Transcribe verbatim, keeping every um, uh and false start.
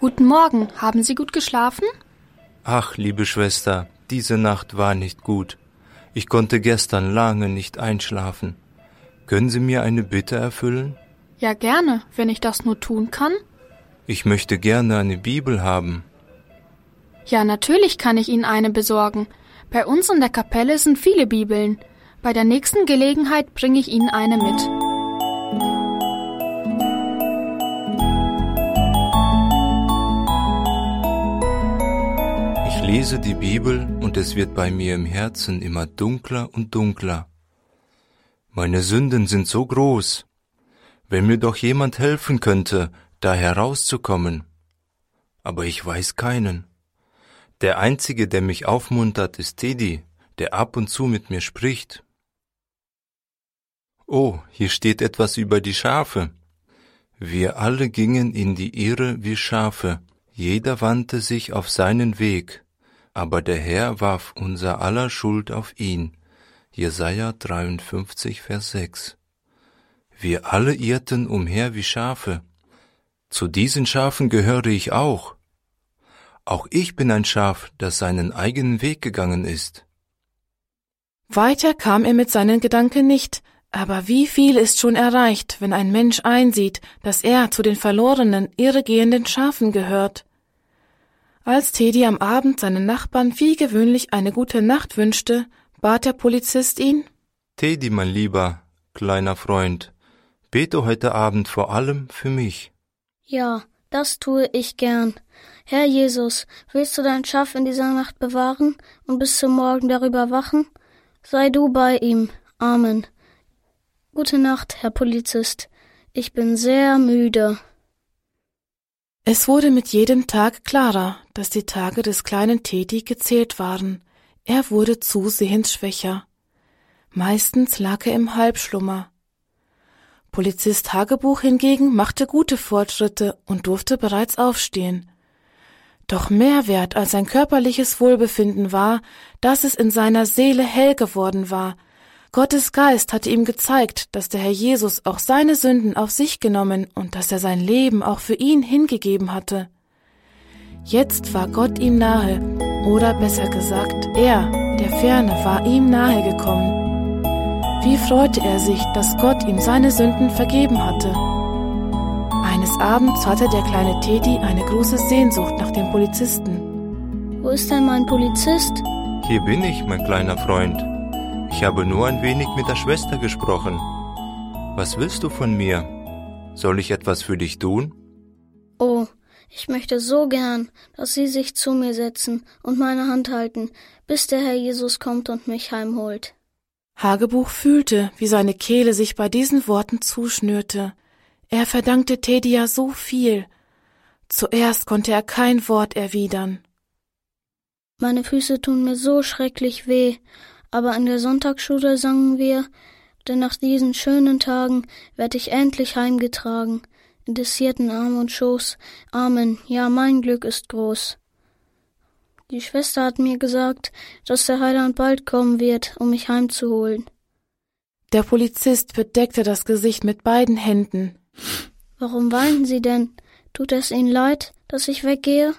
Guten Morgen, haben Sie gut geschlafen? Ach, liebe Schwester, diese Nacht war nicht gut. Ich konnte gestern lange nicht einschlafen. Können Sie mir eine Bitte erfüllen? Ja, gerne, wenn ich das nur tun kann. Ich möchte gerne eine Bibel haben. Ja, natürlich kann ich Ihnen eine besorgen. Bei uns in der Kapelle sind viele Bibeln. Bei der nächsten Gelegenheit bringe ich Ihnen eine mit. Ich lese die Bibel und es wird bei mir im Herzen immer dunkler und dunkler. Meine Sünden sind so groß. Wenn mir doch jemand helfen könnte, da herauszukommen. Aber ich weiß keinen. Der Einzige, der mich aufmuntert, ist Teddy, der ab und zu mit mir spricht. Oh, hier steht etwas über die Schafe. Wir alle gingen in die Irre wie Schafe, jeder wandte sich auf seinen Weg, aber der Herr warf unser aller Schuld auf ihn. Jesaja dreiundfünfzig, Vers sechs. Wir alle irrten umher wie Schafe. Zu diesen Schafen gehöre ich auch. Auch ich bin ein Schaf, das seinen eigenen Weg gegangen ist. Weiter kam er mit seinen Gedanken nicht, aber wie viel ist schon erreicht, wenn ein Mensch einsieht, dass er zu den verlorenen, irregehenden Schafen gehört. Als Teddy am Abend seinen Nachbarn wie gewöhnlich eine gute Nacht wünschte, bat der Polizist ihn: Teddy, mein lieber, kleiner Freund, bete heute Abend vor allem für mich. Ja, das tue ich gern. Herr Jesus, willst du dein Schaf in dieser Nacht bewahren und bis zum Morgen darüber wachen? Sei du bei ihm. Amen. Gute Nacht, Herr Polizist. Ich bin sehr müde. Es wurde mit jedem Tag klarer, dass die Tage des kleinen Teddy gezählt waren. Er wurde zusehends schwächer. Meistens lag er im Halbschlummer. Polizist Hagebuch hingegen machte gute Fortschritte und durfte bereits aufstehen. Doch mehr wert als sein körperliches Wohlbefinden war, dass es in seiner Seele hell geworden war. Gottes Geist hatte ihm gezeigt, dass der Herr Jesus auch seine Sünden auf sich genommen und dass er sein Leben auch für ihn hingegeben hatte. Jetzt war Gott ihm nahe, oder besser gesagt, er, der Ferne, war ihm nahe gekommen. Wie freute er sich, dass Gott ihm seine Sünden vergeben hatte. Eines Abends hatte der kleine Teddy eine große Sehnsucht nach dem Polizisten. Wo ist denn mein Polizist? Hier bin ich, mein kleiner Freund. Ich habe nur ein wenig mit der Schwester gesprochen. Was willst du von mir? Soll ich etwas für dich tun? Oh, ich möchte so gern, dass Sie sich zu mir setzen und meine Hand halten, bis der Herr Jesus kommt und mich heimholt. Hagebuch fühlte, wie seine Kehle sich bei diesen Worten zuschnürte. Er verdankte Teddy ja so viel. Zuerst konnte er kein Wort erwidern. Meine Füße tun mir so schrecklich weh, aber in der Sonntagsschule sangen wir, denn nach diesen schönen Tagen werd ich endlich heimgetragen, in des Hirten Arm und Schoß. Amen, ja, mein Glück ist groß. Die Schwester hat mir gesagt, dass der Heiland bald kommen wird, um mich heimzuholen. Der Polizist bedeckte das Gesicht mit beiden Händen. Warum weinen Sie denn? Tut es Ihnen leid, dass ich weggehe?